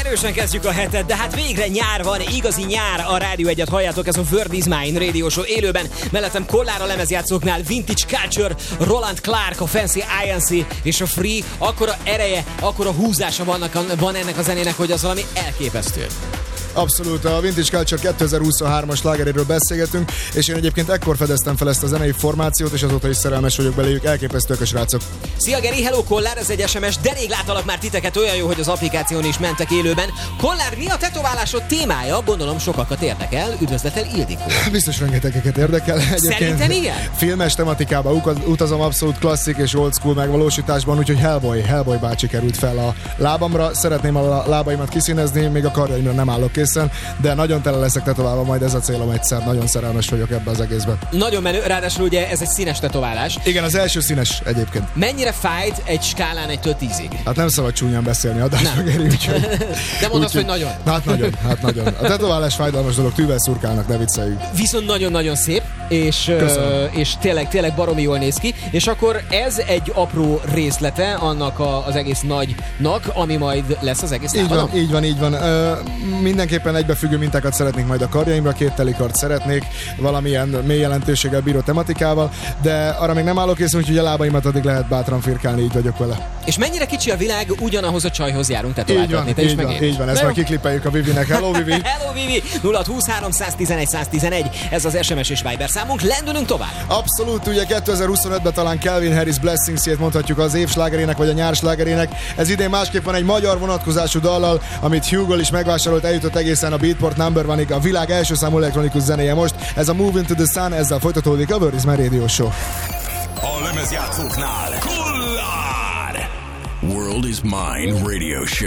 Erősen kezdjük a hetet, de hát végre nyár van, igazi nyár, a Rádió 1-et halljátok, ez a Word is Mine Radio Show élőben. Mellettem Kollár a lemezjátszóknál, Vintage Culture, Roland Clark, a Fancy INC és a Free. Akkora ereje, akkora húzása van ennek a zenének, hogy az valami elképesztő. Abszolút, a Vintage Culture 2023-as slágeréről beszélgetünk, és én egyébként ekkor fedeztem fel ezt a zenei formációt, és azóta is szerelmes vagyok beléjük, elképesztőek a srácok. Szia Geri, hello Kollár, ez egy SMS, de rég láttalak már titeket, olyan jó, hogy az applikáción is mentek élőben. Kollár, mi a tetoválásod témája? Gondolom sokakat érdekel, üdvözletel Ildikó. Biztos rengetegeket érdekel. Szerintem igen? Filmes tematikába utazom, abszolút klasszik és old school megvalósításban, úgyhogy Hellboy bácsi került fel a lábamra. Szeretném a lábaimat kiszínezni, még a karjaimra nem állok készen, de nagyon tele leszek tetoválva, majd ez a célom egyszer. Nagyon szerelmes vagyok ebbe az egészben. Nagyon menő, ráadásul ugye ez egy színes tetoválás. Igen, az első színes egyébként. Mennyire fájt egy skálán 1-től 10-ig? Hát nem szabad csúnyán beszélni adásra, Geri, úgyhogy... De mondd azt, hogy nagyon. Hát nagyon. A tetoválás fájdalmas dolog, tűvel szurkálnak, ne vicceljük. Viszont nagyon-nagyon szép, és tényleg baromi jól néz ki, és akkor ez egy apró részlete annak az egész nagynak, ami majd lesz az egész lábadon. Így van. Mindenképpen egybefüggő mintákat szeretnék majd a karjaimra, 2 telikart szeretnék, valamilyen mély jelentőséggel bíró tematikával, de arra még nem állok készen, úgyhogy a lábaimat addig lehet bátran firkálni, így vagyok vele. És mennyire kicsi a világ, ugyanahoz a csajhoz járunk tetováltatni, te is megint. Így van, ezt majd kiklipeljük a Vivinek. Hello Vivi! Hello Vivi! 0623 111 111, ez az SMS és Viber számunk, lendülünk tovább. Abszolút, ugye 2025-ben talán Calvin Harris Blessings-ét mondhatjuk az év slágerének, vagy a nyár slágerének. Ez idén másképp van, egy magyar vonatkozású dallal, amit Hugo is megvásárolt, eljutott egészen a Beatport number one-ig, a világ első számú elektronikus zenéje most. Ez a Move Into the Sun, ezzel folytatódik a Word is Mine Radio Show. A lemezjátszóknál Kollár! World is Mine Radio Show.